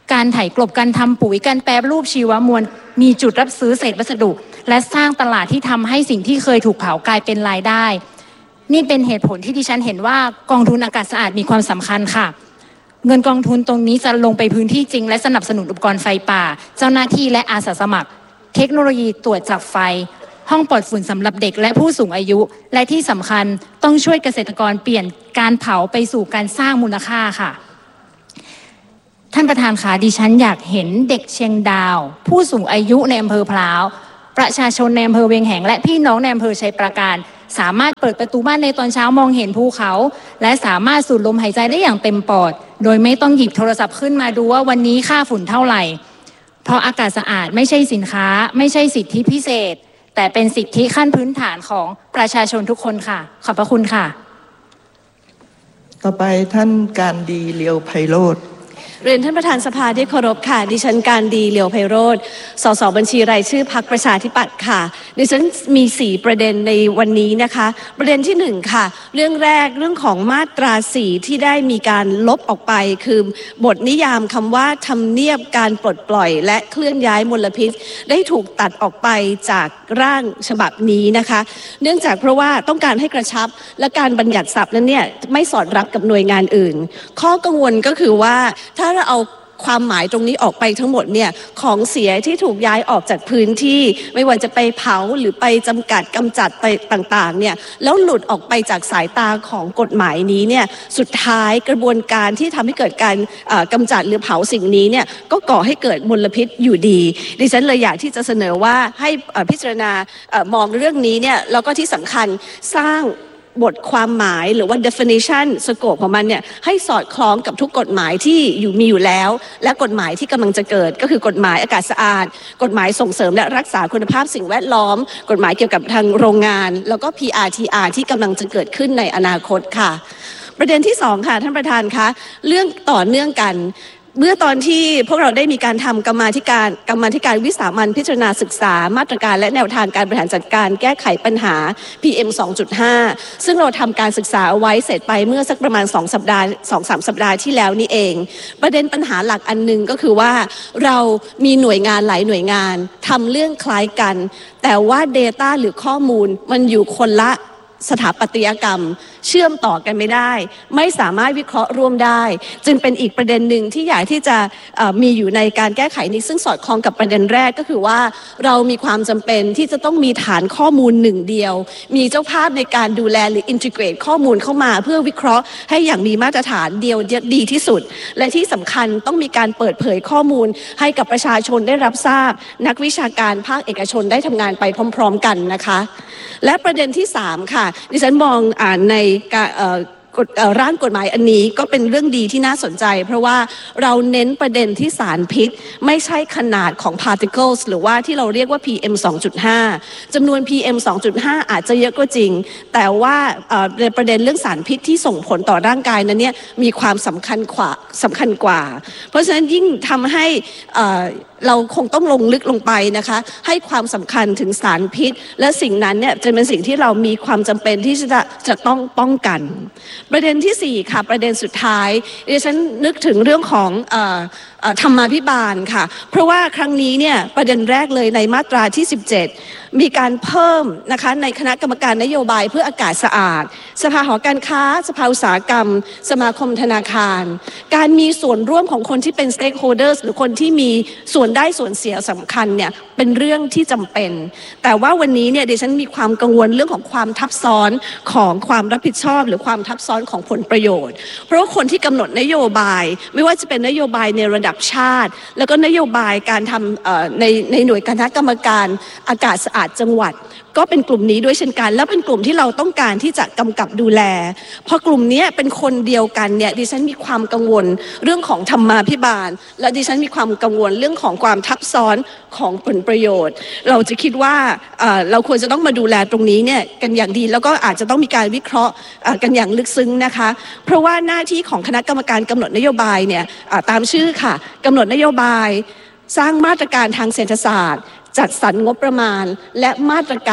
Speaker 7: การไถกลบการทำปุ๋ยการแปรรูปชีวมวลมีจุดรับซื้อเศษวัสดุและสร้างตลาดที่ทำให้สิ่งที่เคยถูกเผากลายเป็นรายได้นี่เป็นเหตุผลที่ดิฉันเห็นว่ากองทุนอากาศสะอาดมีความสำคัญค่ะเงินกองทุนตรงนี้จะลงไปพื้นที่จริงและสนับสนุนอุปกรณ์ไฟป่าเจ้าหน้าที่และอาสาสมัครเทคโนโลยีตรวจจับไฟห้องปลอดฝุ่นสำหรับเด็กและผู้สูงอายุและที่สำคัญต้องช่วยเกษตรกรเปลี่ยนการเผาไปสู่การสร้างมูลค่าค่ะท่านประธานคะดิฉันอยากเห็นเด็กเชียงดาวผู้สูงอายุในอำเภอพร้าวประชาชนในอำเภอเวียงแหงและพี่น้องในอำเภอชัยปราการสามารถเปิดประตูบ้านในตอนเช้ามองเห็นภูเขาและสามารถสูดลมหายใจได้อย่างเต็มปอดโดยไม่ต้องหยิบโทรศัพท์ขึ้นมาดูว่าวันนี้ค่าฝุ่นเท่าไหร่เพราะอากาศสะอาดไม่ใช่สินค้าไม่ใช่สิทธิพิเศษแต่เป็นสิทธิขั้นพื้นฐานของประชาชนทุกคนค่ะขอบพระคุณค่ะ
Speaker 2: ต่อไปท่านการดีเลียวไพโรจน์
Speaker 8: เรียนท่านประธานสภาที่เคารพค่ะดิฉันการดีเลียวไพโรจน์สสบัญชีรายชื่อพรรคประชาธิปัตย์ค่ะดิฉันมีสี่ประเด็นในวันนี้นะคะประเด็นที่หนึ่งค่ะเรื่องแรกเรื่องของมาตราสี่ที่ได้มีการลบออกไปคือบทนิยามคำว่าทำเนียบการปลดปล่อยและเคลื่อนย้ายมลพิษได้ถูกตัดออกไปจากร่างฉบับนี้นะคะเนื่องจากเพราะว่าต้องการให้กระชับและการบัญญัติศัพท์นั้นเนี่ยไม่สอดรับกับหน่วยงานอื่นข้อกังวลก็คือว่าถ้าเราเอาความหมายตรงนี้ออกไปทั้งหมดเนี่ยของเสียที่ถูกย้ายออกจากพื้นที่ไม่ว่าจะไปเผาหรือไปจำกัดกำจัดไปต่างๆเนี่ยแล้วหลุดออกไปจากสายตาของกฎหมายนี้เนี่ยสุดท้ายกระบวนการที่ทำให้เกิดการกำจัดหรือเผาสิ่งนี้เนี่ยก็ก่อให้เกิดมลพิษอยู่ดีดิฉันเลยอยากที่จะเสนอว่าให้พิจารณามองเรื่องนี้เนี่ยแล้วก็ที่สำคัญสร้างบทความหมายหรือว่า definition scope ของมันเนี่ยให้สอดคล้องกับทุกกฎหมายที่อยู่มีอยู่แล้วและกฎหมายที่กำลังจะเกิดก็คือกฎหมายอากาศสะอาดกฎหมายส่งเสริมและรักษาคุณภาพสิ่งแวดล้อมกฎหมายเกี่ยวกับทางโรงงานแล้วก็ พี อาร์ ที อาร์ ที่กำลังจะเกิดขึ้นในอนาคตค่ะประเด็นที่สองค่ะท่านประธานคะเรื่องต่อเนื่องกันเมื่อตอนที่พวกเราได้มีการทำกรรมาธิการกรรมาธิการวิสามัญพิจารณาศึกษามาตรการและแนวทางการบริหารจัดการแก้ไขปัญหา พี เอ็ม สองจุดห้า ซึ่งเราทำการศึกษาเอาไว้เสร็จไปเมื่อสักประมาณสองสัปดาห์ สองสาม สัปดาห์ที่แล้วนี่เองประเด็นปัญหาหลักอันนึงก็คือว่าเรามีหน่วยงานหลายหน่วยงานทำเรื่องคล้ายกันแต่ว่า Data หรือข้อมูลมันอยู่คนละสถาปัตยกรรมเชื่อมต่อกันไม่ได้ไม่สามารถวิเคราะห์ร่วมได้จึงเป็นอีกประเด็นหนึ่งที่อยากที่จะมีอยู่ในการแก้ไขนี้ซึ่งสอดคล้องกับประเด็นแรกก็คือว่าเรามีความจำเป็นที่จะต้องมีฐานข้อมูลหนึ่งเดียวมีเจ้าภาพในการดูแลหรืออินทิเกรตข้อมูลเข้ามาเพื่อวิเคราะห์ให้อย่างมีมาตรฐานเดียวดีที่สุดและที่สำคัญต้องมีการเปิดเผยข้อมูลให้กับประชาชนได้รับทราบนักวิชาการภาคเอกชนได้ทำงานไปพร้อมๆกันนะคะและประเด็นที่สามค่ะดิฉันมองอ่านในการร่างกฎหมายอันนี้ก็เป็นเรื่องดีที่น่าสนใจเพราะว่าเราเน้นประเด็นที่สารพิษไม่ใช่ขนาดของ particles หรือว่าที่เราเรียกว่า พี เอ็ม สองจุดห้า จำนวน พี เอ็ม สองจุดห้า อาจจะเยอะก็จริงแต่ว่าในประเด็นเรื่องสารพิษที่ส่งผลต่อร่างกายนั้นเนี่ยมีความสำคัญกว่าสำคัญกว่าเพราะฉะนั้นยิ่งทำให้เราคงต้องลงลึกลงไปนะคะให้ความสำคัญถึงสารพิษและสิ่งนั้นเนี่ยจะเป็นสิ่งที่เรามีความจำเป็นที่จะจะต้องป้องกันประเด็นที่สี่ค่ะประเด็นสุดท้ายดิฉันนึกถึงเรื่องของเอ่อธรรมาภิบาลค่ะเพราะว่าครั้งนี้เนี่ยประเด็นแรกเลยในมาตราที่สิบเจ็ดมีการเพิ่มนะคะในคณะกรรมการนโยบายเพื่ออากาศสะอาดสภาหอการค้าสภาอุตสาหกรรมสมาคมธนาคารการมีส่วนร่วมของคนที่เป็น stakeholders หรือคนที่มีส่วนได้ส่วนเสียสำคัญเนี่ยเป็นเรื่องที่จำเป็นแต่ว่าวันนี้เนี่ยดิฉันมีความกังวลเรื่องของความทับซ้อนของความรับผิดชอบหรือความทับซ้อนของผลประโยชน์เพราะว่าคนที่กำหนดนโยบายไม่ว่าจะเป็นนโยบายในระดับชาติแล้วก็นโยบายการทำในในหน่วยคณะกรรมการอากาศสะอาดจังหวัดก็เป็นกลุ่มนี้ด้วยเช่นกันและเป็นกลุ่มที่เราต้องการที่จะกำกับดูแลพอกลุ่มนี้เป็นคนเดียวกันเนี่ยดิฉันมีความกังวลเรื่องของธรรมาภิบาลและดิฉันมีความกังวลเรื่องของความทับซ้อนของผลประโยชน์เราจะคิดว่าเราควรจะต้องมาดูแลตรงนี้เนี่ยกันอย่างดีแล้วก็อาจจะต้องมีการวิเคราะห์กันอย่างลึกซึ้งนะคะเพราะว่าหน้าที่ของคณะกรรมการกำหนดนโยบายเนี่ยตามชื่อค่ะกำหนดนโยบายสร้างมาตรการทางเศรษฐศาสตร์จัดสรรงบประมาณและมาตรการ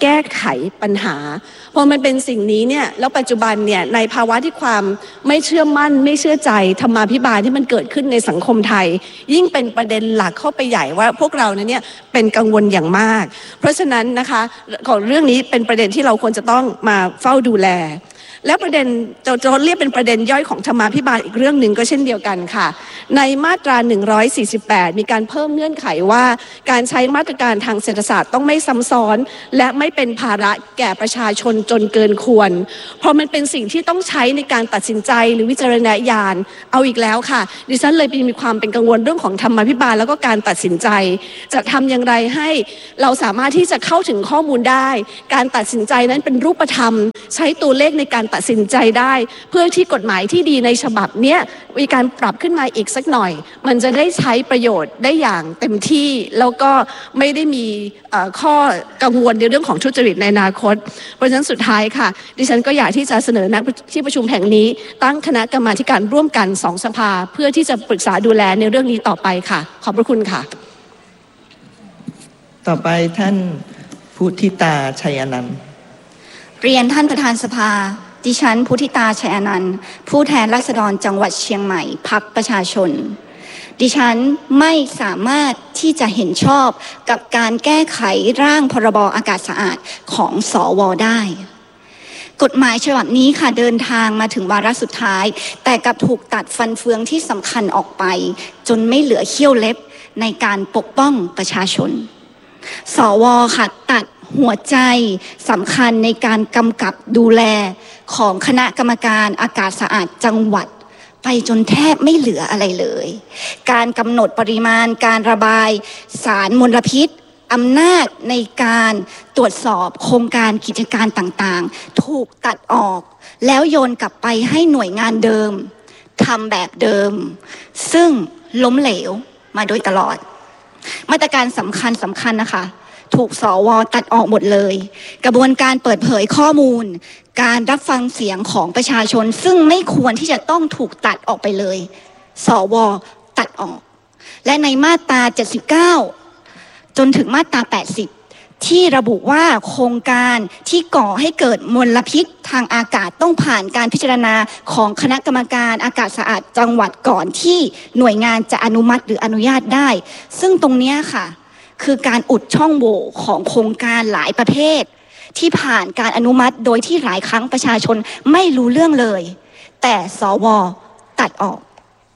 Speaker 8: แก้ไขปัญหาพอมันเป็นสิ่งนี้เนี่ยแล้วปัจจุบันเนี่ยในภาวะที่ความไม่เชื่อมั่นไม่เชื่อใจธรรมาภิบาลที่มันเกิดขึ้นในสังคมไทยยิ่งเป็นประเด็นหลักเข้าไปใหญ่ว่าพวกเราเนี่ยเป็นกังวลอย่างมากเพราะฉะนั้นนะคะของเรื่องนี้เป็นประเด็นที่เราควรจะต้องมาเฝ้าดูแลและประเด็นจะจะเรียกเป็นประเด็นย่อยของธรรมาภิบาลอีกเรื่องหนึ่งก็เช่นเดียวกันค่ะในมาตราหนึ่งร้อยสี่สิบแปดมีการเพิ่มเงื่อนไขว่าการใช้มาตรการทางเศรษฐศาสตร์ต้องไม่ซ้ำซ้อนและไม่เป็นภาระแก่ประชาชนจนเกินควรเพราะมันเป็นสิ่งที่ต้องใช้ในการตัดสินใจหรือวิจารณญาณเอาอีกแล้วค่ะดิฉันเลยมีความเป็นกังวลเรื่องของธรรมาภิบาลแล้วก็การตัดสินใจจะทำอย่างไรให้เราสามารถที่จะเข้าถึงข้อมูลได้การตัดสินใจนั้นเป็นรูปธรรมใช้ตัวเลขในการตัดสินใจได้เพื่อที่กฎหมายที่ดีในฉบับเนี้ยมีการปรับขึ้นมาอีกสักหน่อยมันจะได้ใช้ประโยชน์ได้อย่างเต็มที่แล้วก็ไม่ได้มีข้อกังวลในเรื่องของทุจริตในอนาคตเพราะฉะนั้นสุดท้ายค่ะดิฉันก็อยากที่จะเสนอณที่ประชุมแห่งนี้ตั้งคณะกรรมาธิการร่วมกันสองสภาเพื่อที่จะปรึกษาดูแลในเรื่องนี้ต่อไปค่ะขอบพระคุณค่ะ
Speaker 2: ต่อไปท่านพุทธิตาชัยอนันต์
Speaker 9: เรียนท่านประธานสภาดิฉันพุทธิตาชัยอนันต์ผู้แทนราษฎรจังหวัดเชียงใหม่พรรคประชาชนดิฉันไม่สามารถที่จะเห็นชอบกับการแก้ไขร่างพรบอากาศสะอาดของสวได้กฎหมายฉบับนี้ค่ะเดินทางมาถึงวาระสุดท้ายแต่กลับถูกตัดฟันเฟืองที่สำคัญออกไปจนไม่เหลือเขี้ยวเล็บในการปกป้องประชาชนสวค่ะตัดหัวใจสำคัญในการกำกับดูแลของคณะกรรมการอากาศสะอาดจังหวัดไปจนแทบไม่เหลืออะไรเลยการกำหนดปริมาณการระบายสารมลพิษอำนาจในการตรวจสอบโครงการกิจการต่างๆถูกตัดออกแล้วโยนกลับไปให้หน่วยงานเดิมทำแบบเดิมซึ่งล้มเหลวมาโดยตลอดมาตรการสำคัญสำคัญนะคะถูกสวตัดออกหมดเลยกระบวนการเปิดเผยข้อมูลการรับฟังเสียงของประชาชนซึ่งไม่ควรที่จะต้องถูกตัดออกไปเลยสวตัดออกและในมาตราเจ็ดสิบเก้าจนถึงมาตราแปดสิบที่ระบุว่าโครงการที่ก่อให้เกิดมลพิษทางอากาศต้องผ่านการพิจารณาของคณะกรรมการอากาศสะอาดจังหวัดก่อนที่หน่วยงานจะอนุมัติหรืออนุญาตได้ซึ่งตรงนี้ค่ะคือการอุดช่องโหว่ของโครงการหลายประเภทที่ผ่านการอนุมัติโดยที่หลายครั้งประชาชนไม่รู้เรื่องเลยแต่สวตัดออก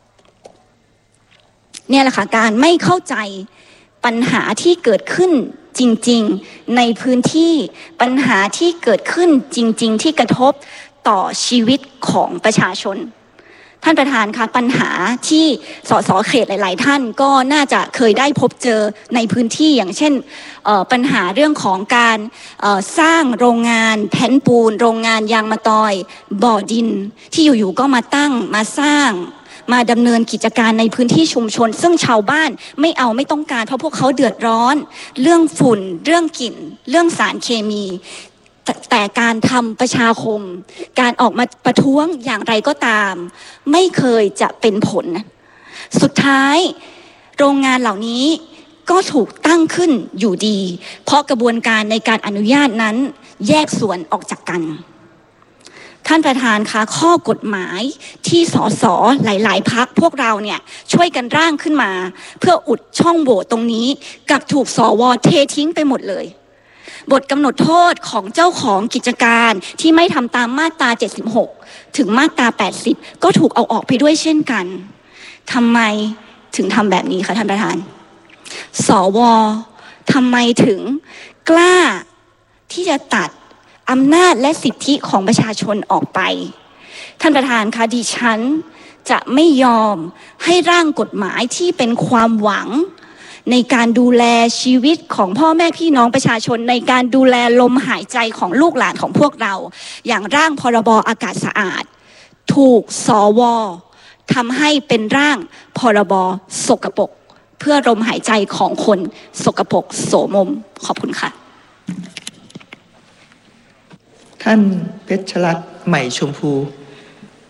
Speaker 9: เนี่ยแหละค่ะการไม่เข้าใจปัญหาที่เกิดขึ้นจริงๆในพื้นที่ปัญหาที่เกิดขึ้นจริงๆที่กระทบต่อชีวิตของประชาชนท่านประธานคะปัญหาที่สสเขตหลายๆท่านก็น่าจะเคยได้พบเจอในพื้นที่อย่างเช่นปัญหาเรื่องของการสร้างโรงงานแผ่นปูนโรงงานยางมะตอยบ่อดินที่อยู่ๆก็มาตั้งมาสร้างมาดำเนินกิจการในพื้นที่ชุมชนซึ่งชาวบ้านไม่เอาไม่ต้องการเพราะพวกเขาเดือดร้อนเรื่องฝุ่นเรื่องกลิ่นเรื่องสารเคมีแต่การทำประชาคมการออกมาประท้วงอย่างไรก็ตามไม่เคยจะเป็นผลสุดท้ายโรงงานเหล่านี้ก็ถูกตั้งขึ้นอยู่ดีเพราะกระบวนการในการอนุญาตนั้นแยกส่วนออกจากกันท่านประธานคะข้อกฎหมายที่สสหลายๆพรรคพวกเราเนี่ยช่วยกันร่างขึ้นมาเพื่ออุดช่องโหว่ตรงนี้กลับถูกสวเททิ้งไปหมดเลยบทกำหนดโทษของเจ้าของกิจการที่ไม่ทำตามมาตราเจ็ดสิบหกถึงมาตราแปดสิบก็ถูกเอาออกไปด้วยเช่นกันทำไมถึงทำแบบนี้คะท่านประธานสวทำไมถึงกล้าที่จะตัดอำนาจและสิทธิของประชาชนออกไปท่านประธานคะดิฉันจะไม่ยอมให้ร่างกฎหมายที่เป็นความหวังในการดูแลชีวิตของพ่อแม่พี่น้องประชาชนในการดูแลลมหายใจของลูกหลานของพวกเราอย่างร่างพรบอากาศสะอาดถูกสวทำให้เป็นร่างพรบสกปรกเพื่อลมหายใจของคนสกปรกโสมมขอบคุณค่ะ
Speaker 2: ท่านเพชรรัตน์ใหม่ชมพู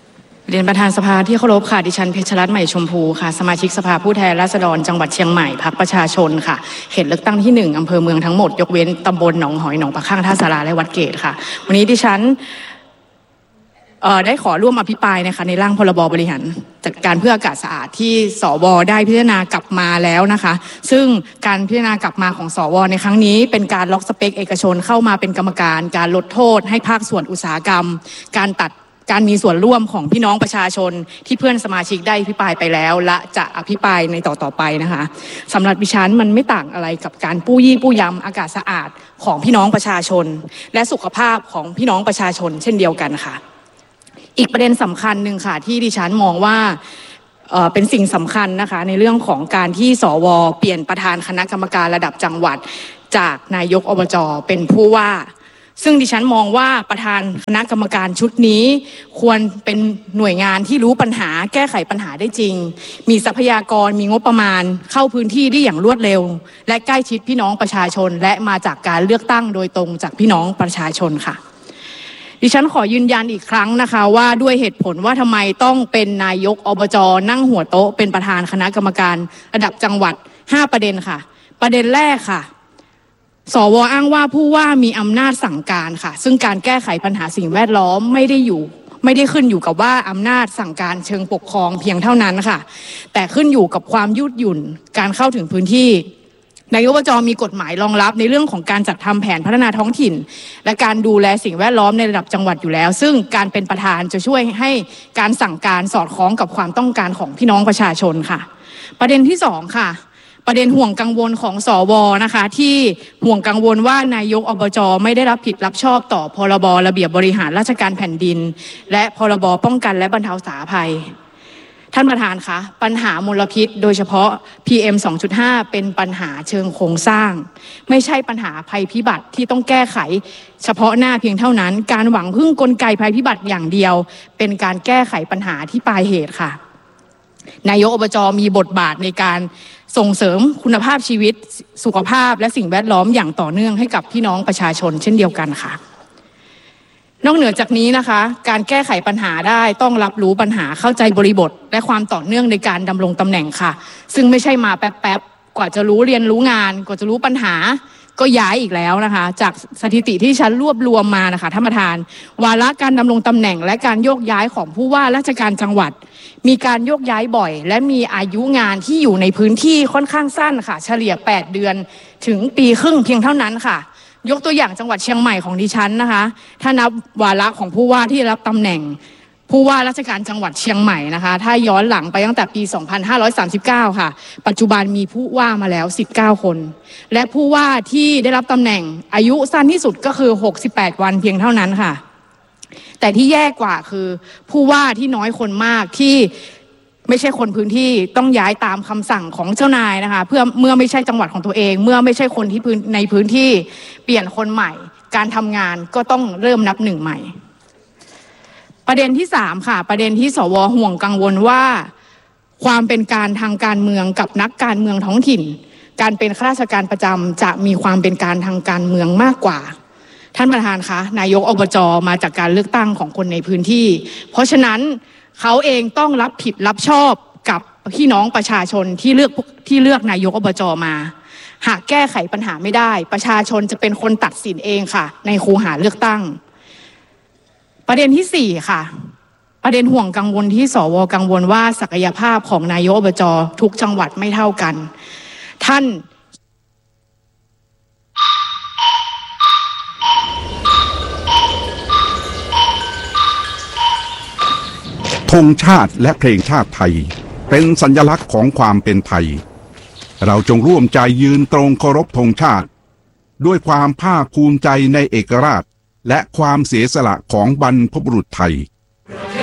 Speaker 7: เรียนประธานสภาที่เคารพค่ะดิฉันเพชรรัตน์ใหม่ชมพูค่ะสมาชิกสภาผู้แทนราษฎรจังหวัดเชียงใหม่พรรคประชาชนค่ะเขตเลือกตั้งที่หนึ่งอำเภอเมืองทั้งหมดยกเว้นตำบลหนองหอยหนองปลาข้างท่าสาราและวัดเกตค่ะวันนี้ดิฉันเอ่อได้ขอร่วมอภิปรายนะคะในร่างพรบบริหารจัดการเพื่ออากาศสะอาดที่สวได้พิจารณากลับมาแล้วนะคะซึ่งการพิจารณากลับมาของสวในครั้งนี้เป็นการล็อกสเปคเอกชนเข้ามาเป็นกรรมการการลดโทษให้ภาคส่วนอุตสาหกรรมการตัดการมีส่วนร่วมของพี่น้องประชาชนที่เพื่อนสมาชิกได้อภิปรายไปแล้วและจะอภิปรายในต่อต่อไปนะคะสำหรับดิฉันมันไม่ต่างอะไรกับการปู้ยี่ปู้ยำอากาศสะอาดของพี่น้องประชาชนและสุขภาพของพี่น้องประชาชนเช่นเดียวกันค่ะอีกประเด็นสำคัญหนึ่งค่ะที่ดิฉันมองว่าเอ่อเป็นสิ่งสำคัญนะคะในเรื่องของการที่สวเปลี่ยนประธานคณะกรรมการระดับจังหวัดจากนายกอบจเป็นผู้ว่าซึ่งดิฉันมองว่าประธานคณะกรรมการชุดนี้ควรเป็นหน่วยงานที่รู้ปัญหาแก้ไขปัญหาได้จริงมีทรัพยากรมีงบประมาณเข้าพื้นที่ได้อย่างรวดเร็วและใกล้ชิดพี่น้องประชาชนและมาจากการเลือกตั้งโดยตรงจากพี่น้องประชาชนค่ะดิฉันขอยืนยันอีกครั้งนะคะว่าด้วยเหตุผลว่าทำไมต้องเป็นนายกอบจนั่งหัวโต๊ะเป็นประธานคณะกรรมการระดับจังหวัดห้าประเด็นค่ะประเด็นแรกค่ะสวอ้างว่าผู้ว่ามีอำนาจสั่งการค่ะซึ่งการแก้ไขปัญหาสิ่งแวดล้อมไม่ได้อยู่ไม่ได้ขึ้นอยู่กับว่าอำนาจสั่งการเชิงปกครองเพียงเท่านั้นค่ะแต่ขึ้นอยู่กับความยืดหยุ่นการเข้าถึงพื้นที่นายกอบจมีกฎหมายรองรับในเรื่องของการจัดทำแผนพัฒนาท้องถิ่นและการดูแลสิ่งแวดล้อมในระดับจังหวัดอยู่แล้วซึ่งการเป็นประธานจะช่วยให้การสั่งการสอดคล้องกับความต้องการของพี่น้องประชาชนค่ะประเด็นที่สองค่ะประเด็นห่วงกังวลของสวนะคะที่ห่วงกังวลว่านายกอบจไม่ได้รับผิดรับชอบต่อพรบระเบียบบริหารราชการแผ่นดินและพรบป้องกันและบรรเทาสาธารณภัยท่านประธานคะปัญหามลพิษโดยเฉพาะ พี เอ็ม สองจุดห้า เป็นปัญหาเชิงโครงสร้างไม่ใช่ปัญหาภัยพิบัติที่ต้องแก้ไขเฉพาะหน้าเพียงเท่านั้นการหวังพึ่งกลไกภัยพิบัติอย่างเดียวเป็นการแก้ไขปัญหาที่ปลายเหตุค่ะนายกอบจมีบทบาทในการส่งเสริมคุณภาพชีวิตสุขภาพและสิ่งแวดล้อมอย่างต่อเนื่องให้กับพี่น้องประชาชนเช่นเดียวกันค่ะนอกเหนือจากนี้นะคะการแก้ไขปัญหาได้ต้องรับรู้ปัญหาเข้าใจบริบทและความต่อเนื่องในการดำรงตำแหน่งค่ะซึ่งไม่ใช่มาแป๊บๆกว่าจะรู้เรียนรู้งานกว่าจะรู้ปัญหาก็ย้ายอีกแล้วนะคะจากสถิติที่ฉันรวบรวมมานะคะท่านประธานวาระการดำรงตำแหน่งและการโยกย้ายของผู้ว่าราชการจังหวัดมีการโยกย้ายบ่อยและมีอายุงานที่อยู่ในพื้นที่ค่อนข้างสั้นค่ะเฉลี่ยแปดเดือนถึงปีครึ่งเพียงเท่านั้นค่ะยกตัวอย่างจังหวัดเชียงใหม่ของดิฉันนะคะถ้านับวาระของผู้ว่าที่รับตำแหน่งผู้ว่าราชการจังหวัดเชียงใหม่นะคะถ้าย้อนหลังไปตั้งแต่ปีสองพันห้าร้อยสามสิบเก้าค่ะปัจจุบันมีผู้ว่ามาแล้วสิบเก้าคนและผู้ว่าที่ได้รับตำแหน่งอายุสั้นที่สุดก็คือหกสิบแปดวันเพียงเท่านั้นค่ะแต่ที่แย่กว่าคือผู้ว่าที่น้อยคนมากที่ไม่ใช่คนพื้นที่ต้องย้ายตามคำสั่งของเจ้านายนะคะเพื่อเมื่อไม่ใช่จังหวัดของตัวเองเมื่อไม่ใช่คนที่พื้นในพื้นที่เปลี่ยนคนใหม่การทำงานก็ต้องเริ่มนับหนึ่งใหม่ประเด็นที่สามค่ะประเด็นที่สวห่วงกังวลว่าความเป็นการทางการเมืองกับนักการเมืองท้องถิ่นการเป็นข้าราชการประจำจะมีความเป็นการทางการเมืองมากกว่าท่านประธานคะนายกอบจมาจากการเลือกตั้งของคนในพื้นที่เพราะฉะนั้นเขาเองต้องรับผิดรับชอบกับพี่น้องประชาชนที่เลือกที่เลือกนายกอบจมาหากแก้ไขปัญหาไม่ได้ประชาชนจะเป็นคนตัดสินเองค่ะในคูหาเลือกตั้งประเด็นที่สี่ค่ะประเด็นห่วงกังวลที่สวกังวลว่าศักยภาพของนายกอบจทุกจังหวัดไม่เท่ากันท่าน
Speaker 10: ธงชาติและเพลงชาติไทยเป็นสัญลักษณ์ของความเป็นไทยเราจงร่วมใจยืนตรงเคารพธงชาติด้วยความภาคภูมิใจในเอกราชและความเสียสละของบรรพบุรุษไทย